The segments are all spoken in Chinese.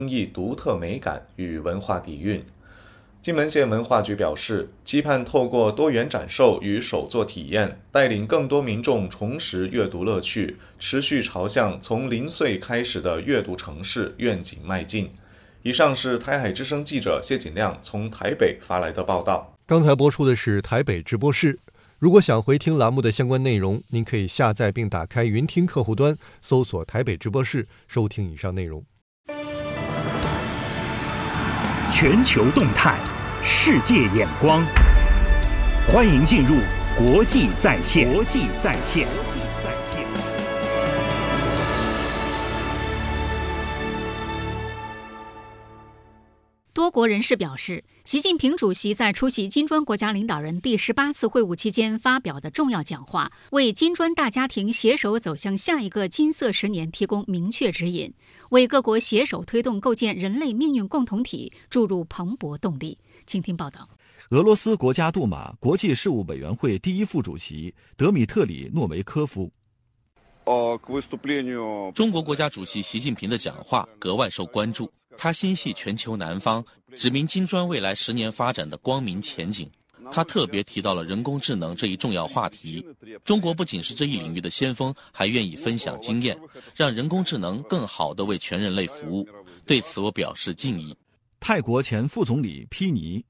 艺独特美感与文化底蕴。金门县文化局表示，期盼透过多元展售与手作体验，带领更多民众重拾阅读乐趣，持续朝向从零岁开始的阅读城市愿景迈进。以上是台海之声记者谢锦亮从台北发来的报道。 刚才播出的是台北直播室。如果想回听栏目的相关内容，您可以下载并打开云听客户端，搜索台北直播室，收听以上内容。 全球动态，世界眼光，欢迎进入国际在线。国际在线。 多国人士表示，习近平主席在出席金砖国家领导人第18次会晤期间发表的重要讲话，为金砖大家庭携手走向下一个金色10年提供明确指引，为各国携手推动构建人类命运共同体注入蓬勃动力。请听报道。 俄罗斯国家杜马国际事务委员会第一副主席德米特里诺维科夫。 中国国家主席习近平的讲话格外受关注，他心系全球南方，指明金砖未来10年发展的光明前景。他特别提到了人工智能这一重要话题。中国不仅是这一领域的先锋，还愿意分享经验，让人工智能更好地为全人类服务。对此我表示敬意。 泰国前副总理披尼。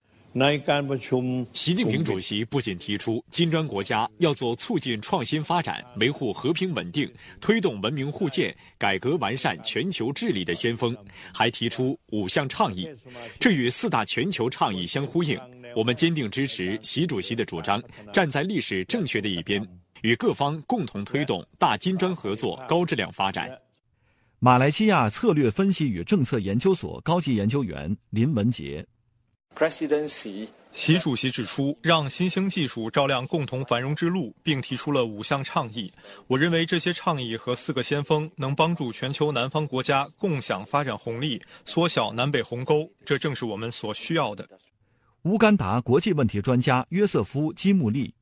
习近平主席不仅提出金砖国家要做促进创新发展、维护和平稳定、推动文明互鉴、改革完善全球治理的先锋，还提出5项倡议，这与4大全球倡议相呼应。我们坚定支持习主席的主张，站在历史正确的一边，与各方共同推动大金砖合作高质量发展。 马来西亚策略分析与政策研究所高级研究员林文杰。 习主席指出，让新兴技术照亮共同繁荣之路，并提出了5项倡议。我认为这些倡议和4个先锋能帮助全球南方国家共享发展红利，缩小南北鸿沟，这正是我们所需要的。 乌干达国际问题专家约瑟夫·基穆利。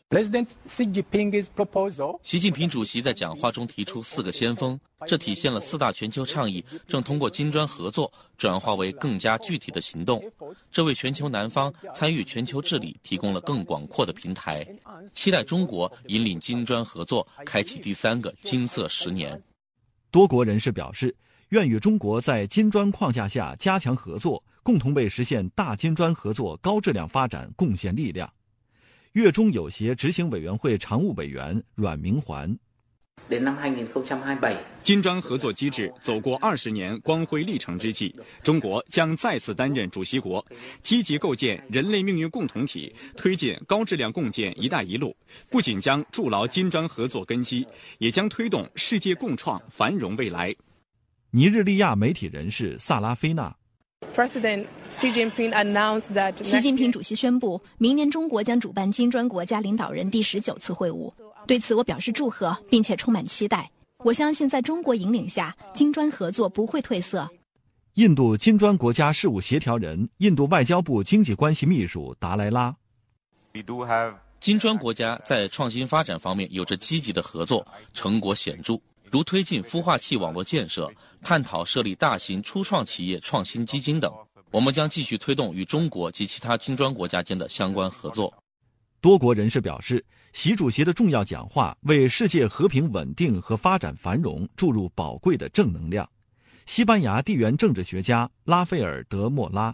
习近平主席在讲话中提出4个先锋，这体现了4大全球倡议正通过金砖合作转化为更加具体的行动，这为全球南方参与全球治理提供了更广阔的平台。期待中国引领金砖合作开启第3个金色10年。 多国人士表示，愿与中国在金砖框架下加强合作，共同为实现大金砖合作高质量发展贡献力量。粤中友协执行委员会常务委员阮明环。 金砖合作机制走过20年光辉历程之际，中国将再次担任主席国，积极构建人类命运共同体，推进高质量共建“一带一路”，不仅将筑牢金砖合作根基，也将推动世界共创繁荣未来。 尼日利亚媒体人士萨拉菲娜。 习近平主席宣布，明年中国将主办金砖国家领导人第19次会晤。对此我表示祝贺，并且充满期待。我相信在中国引领下，金砖合作不会褪色。 印度金砖国家事务协调人、印度外交部经济关系秘书达莱拉。 金砖国家在创新发展方面有着积极的合作，成果显著，如推进孵化器网络建设，探讨设立大型初创企业创新基金等。我们将继续推动与中国及其他金砖国家间的相关合作。 多国人士表示，习主席的重要讲话为世界和平稳定和发展繁荣注入宝贵的正能量。西班牙地缘政治学家拉斐尔·德莫拉。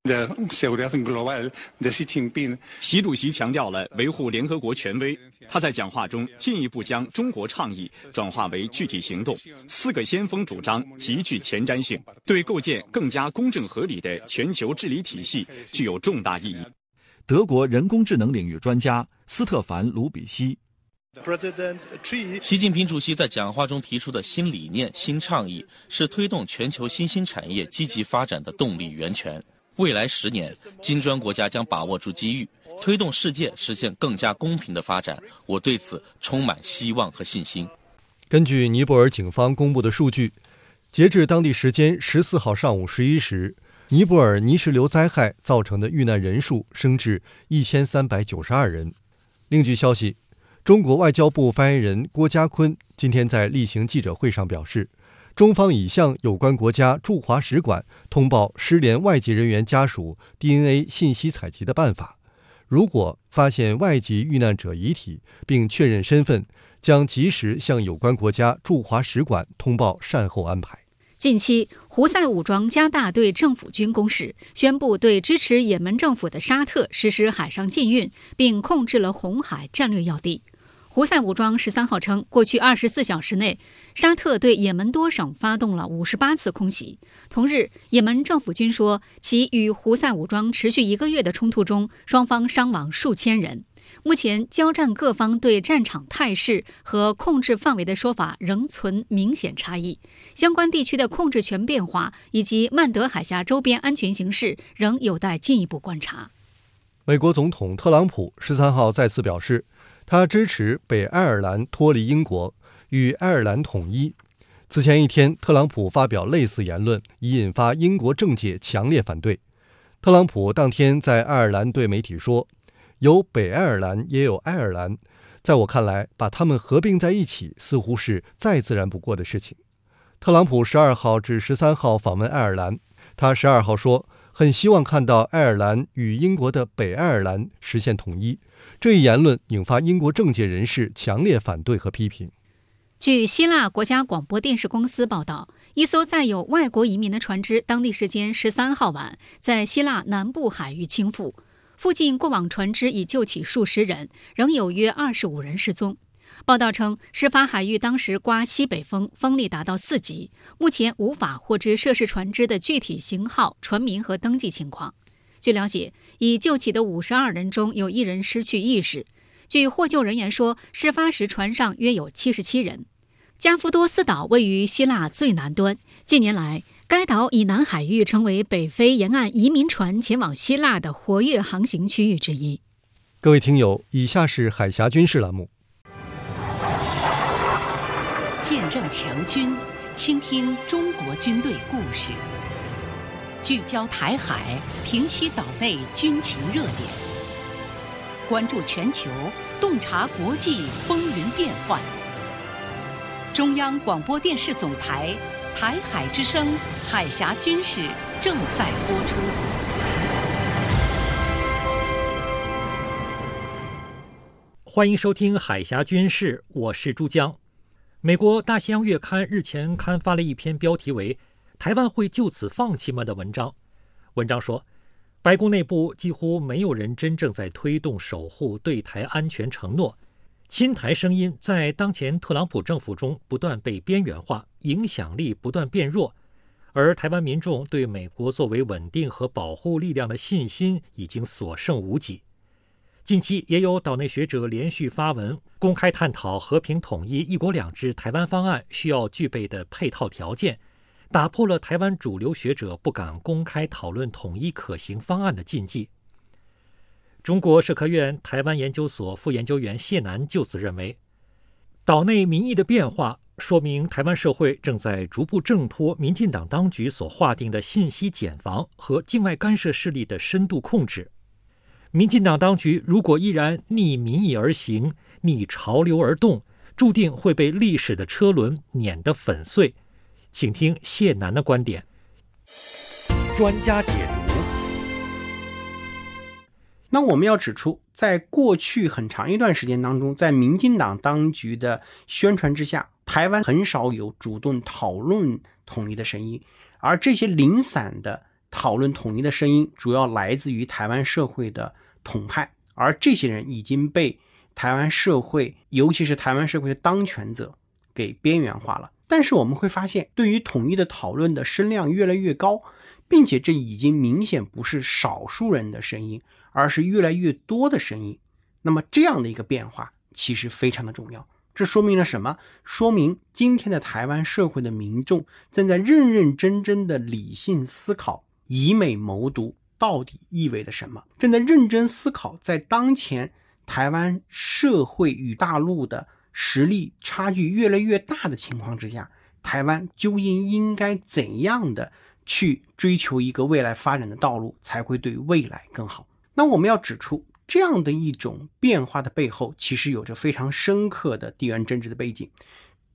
习主席强调了维护联合国权威，他在讲话中进一步将中国倡议转化为具体行动，4个先锋主张极具前瞻性，对构建更加公正合理的全球治理体系具有重大意义。 德国人工智能领域专家斯特凡·卢比希。 习近平主席在讲话中提出的新理念、新倡议，是推动全球新兴产业积极发展的动力源泉。未来10年，金砖国家将把握住机遇，推动世界实现更加公平的发展。我对此充满希望和信心。 根据尼泊尔警方公布的数据，截至当地时间14号上午11时，尼泊尔泥石流灾害造成的遇难人数升至1392人。另据消息，中国外交部发言人郭家坤今天在例行记者会上表示， 中方已向有关国家驻华使馆通报失联外籍人员家属 DNA 信息采集的办法，如果发现外籍遇难者遗体并确认身份，将及时向有关国家驻华使馆通报善后安排。 近期，胡塞武装加大对政府军攻势，宣布对支持也门政府的沙特实施海上禁运，并控制了红海战略要地。胡塞武装13号称，过去24小时内，沙特对也门多省发动了58次空袭。同日，也门政府军说，其与胡塞武装持续1个月的冲突中，双方伤亡数千人。目前，交战各方对战场态势和控制范围的说法仍存明显差异，相关地区的控制权变化以及曼德海峡周边安全形势仍有待进一步观察。 美国总统特朗普13号再次表示，他支持北爱尔兰脱离英国，与爱尔兰统一。此前一天，特朗普发表类似言论，已引发英国政界强烈反对。特朗普当天在爱尔兰对媒体说，有北爱尔兰也有爱尔兰，在我看来，把它们合并在一起似乎是再自然不过的事情。特朗普12号至13号访问爱尔兰，他12号说，很希望看到爱尔兰与英国的北爱尔兰实现统一。这一言论引发英国政界人士强烈反对和批评。 据希腊国家广播电视公司报道，一艘载有外国移民的船只当地时间13号晚在希腊南部海域倾覆，附近过往船只已救起数十人，仍有约25人失踪。报道称，事发海域当时刮西北风，风力达到4级，目前无法获知涉事船只的具体型号、船名和登记情况。据了解，已救起的52人中有1人失去意识。据获救人员说，事发时船上约有77人。加夫多斯岛位于希腊最南端，近年来，该岛以南海域成为北非沿岸移民船前往希腊的活跃航行区域之一。 各位听友，以下是海峡军事栏目。 见证强军，倾听中国军队故事，聚焦台海，平息岛内军情热点，关注全球，洞察国际风云变幻。中央广播电视总台台海之声海峡军事正在播出。 欢迎收听海峡军事，我是朱江。美国大西洋月刊日前刊发了一篇标题为“台湾会就此放弃吗”的文章。文章说，白宫内部几乎没有人真正在推动守护对台安全承诺，亲台声音在当前特朗普政府中不断被边缘化，影响力不断变弱，而台湾民众对美国作为稳定和保护力量的信心已经所剩无几。近期也有岛内学者连续发文，公开探讨和平统一、一国两制台湾方案需要具备的配套条件，打破了台湾主流学者不敢公开讨论统一可行方案的禁忌。中国社科院台湾研究所副研究员谢楠就此认为，岛内民意的变化说明台湾社会正在逐步挣脱民进党当局所划定的信息茧房和境外干涉势力的深度控制。民进党当局如果依然逆民意而行，逆潮流而动，注定会被历史的车轮碾得粉碎。请听谢楠的观点。专家解读。 那我们要指出，在过去很长一段时间当中，在民进党当局的宣传之下，台湾很少有主动讨论统一的声音，而这些零散的讨论统一的声音主要来自于台湾社会的统派，而这些人已经被台湾社会，尤其是台湾社会的当权者给边缘化了。但是我们会发现，对于统一的讨论的声量越来越高，并且这已经明显不是少数人的声音，而是越来越多的声音。那么这样的一个变化其实非常的重要。这说明了什么？说明今天的台湾社会的民众正在认认真真的理性思考以美谋独到底意味着什么，正在认真思考在当前台湾社会与大陆的实力差距越来越大的情况之下，台湾究竟应该怎样的去追求一个未来发展的道路才会对未来更好。那我们要指出，这样的一种变化的背后其实有着非常深刻的地缘政治的背景。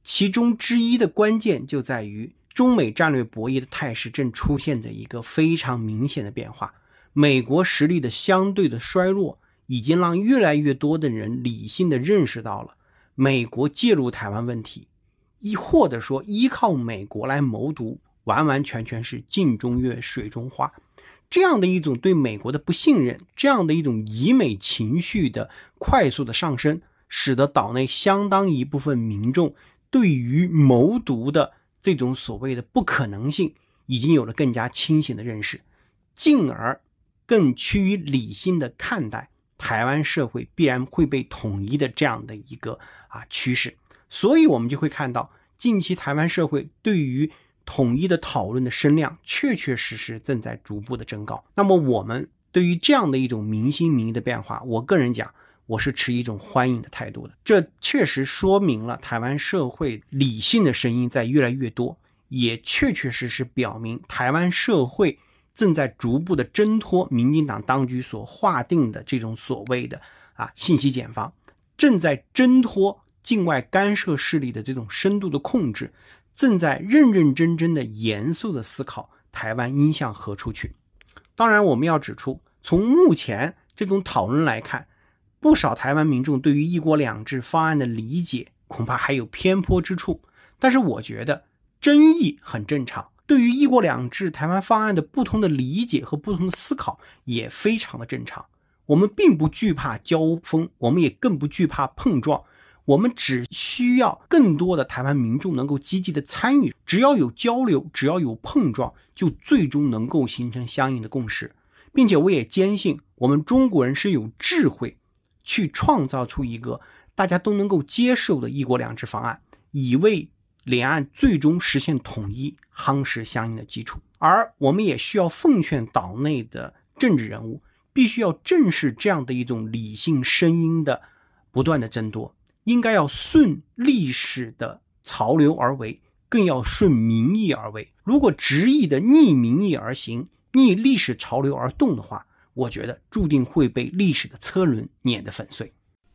其中之一的关键就在于中美战略博弈的态势正出现着一个非常明显的变化。美国实力的相对的衰弱已经让越来越多的人理性的认识到了美国介入台湾问题，或者说依靠美国来谋独，完完全全是镜中月水中花。这样的一种对美国的不信任，这样的一种以美情绪的快速的上升，使得岛内相当一部分民众对于谋独的这种所谓的不可能性已经有了更加清醒的认识，进而更趋于理性的看待台湾社会必然会被统一的这样的一个趋势。所以我们就会看到近期台湾社会对于统一的讨论的声量确确实实正在逐步的增高。那么我们对于这样的一种民心民意的变化，我个人讲我是持一种欢迎的态度的。这确实说明了台湾社会理性的声音在越来越多，也确确实实表明台湾社会正在逐步的挣脱民进党当局所划定的这种所谓的信息茧房，正在挣脱境外干涉势力的这种深度的控制，正在认认真真的严肃的思考台湾应向何处去。当然我们要指出，从目前这种讨论来看，不少台湾民众对于一国两制方案的理解恐怕还有偏颇之处，但是我觉得争议很正常，对于一国两制台湾方案的不同的理解和不同的思考也非常的正常。我们并不惧怕交锋，我们也更不惧怕碰撞，我们只需要更多的台湾民众能够积极的参与，只要有交流，只要有碰撞，就最终能够形成相应的共识。并且我也坚信我们中国人是有智慧去创造出一个大家都能够接受的一国两制方案，以为两岸最终实现统一夯实相应的基础。而我们也需要奉劝岛内的政治人物，必须要正视这样的一种理性声音的不断的增多，应该要顺历史的潮流而为，更要顺民意而为。如果执意的逆民意而行，逆历史潮流而动的话，我觉得注定会被历史的车轮碾得粉碎。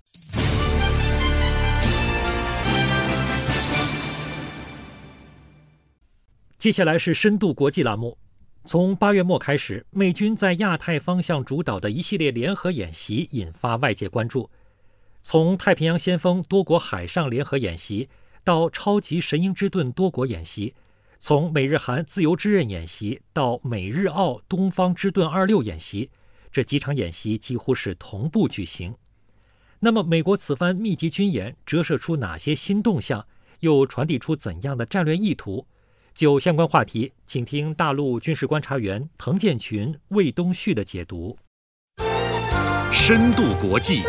接下来是深度国际栏目。从8月末开始，美军在亚太方向主导的一系列联合演习引发外界关注。从太平洋先锋多国海上联合演习到超级神鹰之盾多国演习，从美日韩自由之刃演习到美日澳东方之盾26演习，这几场演习几乎是同步举行。那么美国此番密集军演折射出哪些新动向，又传递出怎样的战略意图？就相关话题，请听大陆军事观察员滕建群、魏东旭的解读。 深度国际。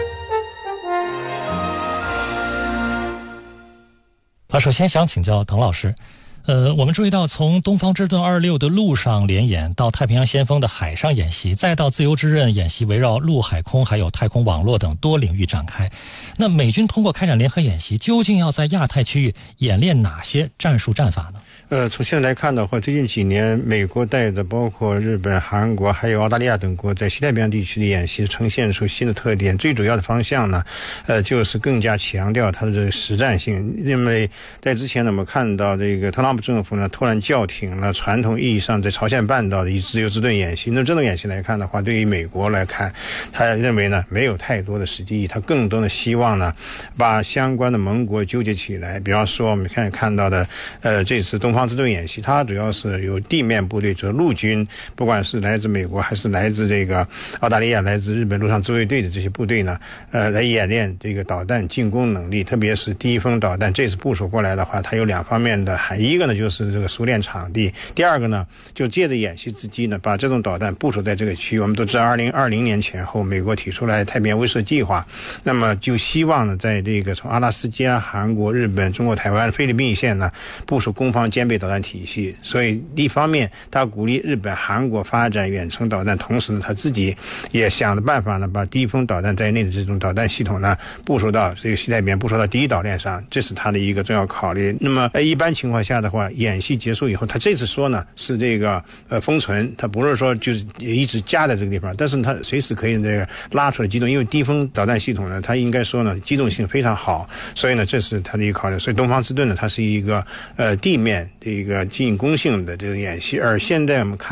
首先想请教滕老师，我们注意到从东方之盾26的陆上联演到太平洋先锋的海上演习，再到自由之刃演习围绕陆海空还有太空网络等多领域展开，那美军通过开展联合演习，究竟要在亚太区域演练哪些战术战法呢？ 从现在来看的话，最近几年美国带的包括日本、韩国还有澳大利亚等国在西太平洋地区的演习呈现出新的特点。最主要的方向呢，就是更加强调它的这个实战性。因为在之前呢，我们看到这个特朗普政府呢突然叫停了传统意义上在朝鲜半岛的自由之盾演习。那这种演习来看的话，对于美国来看，他认为呢没有太多的实际意义，他更多的希望呢把相关的盟国纠结起来。比方说我们看到的这次东方之盾演习，它主要是有地面部队，就是陆军，不管是来自美国还是来自这个澳大利亚、来自日本陆上自卫队的这些部队呢，来演练这个导弹进攻能力，特别是低风导弹。这次部署过来的话，它有两方面的含义，一个呢就是这个熟练场地，第二个呢就借着演习之机呢，把这种导弹部署在这个区域。我们都知道2020年前后，美国提出来太平洋威慑计划，那么就希望呢在这个从阿拉斯加、韩国、日本、中国台湾、菲律宾一线呢部署攻防兼备导弹体系。所以一方面他鼓励日本、韩国发展远程导弹，同时呢他自己也想的办法呢把低风导弹在内的这种导弹系统呢部署到这个西太平洋，部署到第一岛链上，这是他的一个重要考虑。那么一般情况下的话， 话，演习结束以后，他这次说呢是这个封存，他不是说就是一直夹在这个地方，但是他随时可以这个拉出来机动，因为低空导弹系统呢，它应该说呢机动性非常好，所以呢这是他的一个考虑。所以东方之盾呢，它是一个地面这个进攻性的这个演习，而现在我们看